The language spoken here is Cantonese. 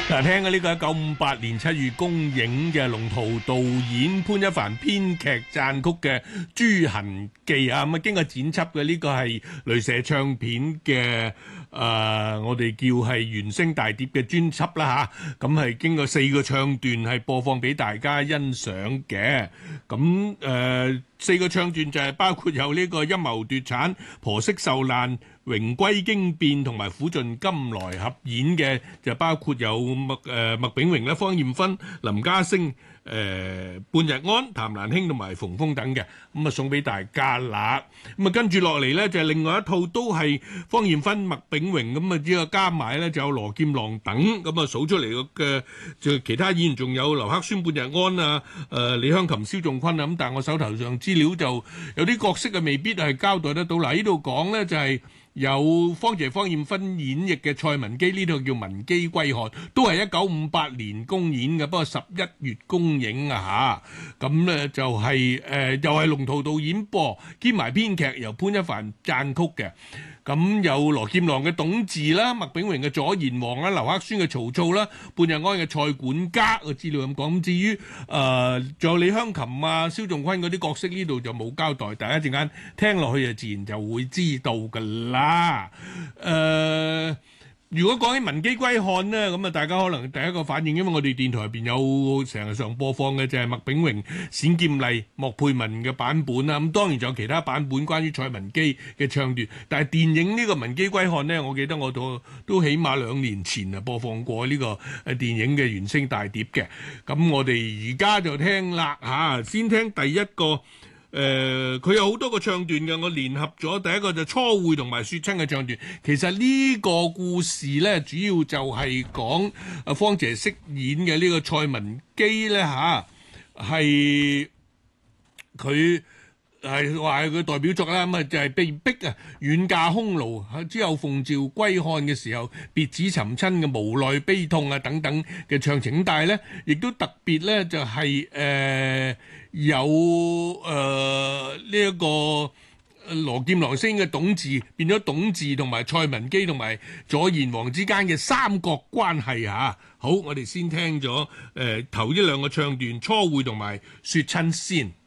嗱，聽嘅呢個1958年7月公映嘅龍圖導演潘一帆編劇撰曲嘅《朱痕記》啊，咁啊經過剪輯嘅呢個係雷蛇唱片嘅我哋叫係原聲大碟嘅專輯啦嚇，咁係經過4個唱段係播放俾大家欣賞嘅，咁4個唱段就係包括有呢個陰謀奪產、婆媳受難、榮歸經變同埋苦盡甘來合演嘅，就包括有麥炳榮啦、方艷芬、林家聲、半日安、譚蘭卿同埋馮峰等嘅，咁啊送俾大家啦。咁啊跟住落嚟咧就係另外一套都係方艷芬、麥炳榮咁啊，之後加埋咧就有羅劍郎等，咁啊數出嚟嘅就其他演員仲有劉克宣、半日安啊、李香琴、蕭仲坤啊，咁但係我手頭上資料就有啲角色啊未必係交代得到。嗱，呢度講咧就係有方艷芬演繹嘅蔡文姬，呢套叫《文姬歸漢》，都係1958年公演嘅，不過11月公映啊嚇。咁咧就係又係龍圖導演播，兼埋編劇由潘一帆撰曲嘅。咁有羅劍郎嘅董治啦，麥炳榮嘅左賢王啦，劉克宣嘅曹操啦，半日安嘅蔡管家個資料咁講。咁至於仲有李香琴啊、蕭仲坤嗰啲角色，呢度就冇交代，大家陣間聽落去就自然就會知道㗎啦。如果講起文姬歸漢呢，咁啊大家可能第一個反應，因為我哋電台入邊有成日上播放嘅就係麥炳榮、冼劍麗、莫佩文嘅版本啦。咁當然仲有其他版本關於蔡文姬嘅唱段，但係電影呢個文姬歸漢呢，我記得我都起碼2年前啊播放過呢個電影嘅原聲大碟嘅。咁我哋而家就聽啦嚇，先聽第一個。佢有好多個唱段嘅，我聯合咗第一個就初會同埋雪親嘅唱段。其實呢個故事呢，主要就係講方姐飾演嘅呢個蔡文姬呢嚇，係佢係話係佢代表作啦。咁啊就係被逼啊遠嫁匈奴之後奉召歸漢嘅時候，別子尋親嘅無奈悲痛啊等等嘅唱情。但係呢，亦都特別呢，就係有呢一個羅劍郎聲嘅董治變咗董治同埋蔡文姬同埋左賢王之間嘅三角關係嚇。好，我哋先聽咗頭呢2個唱段，初會同埋雪親先。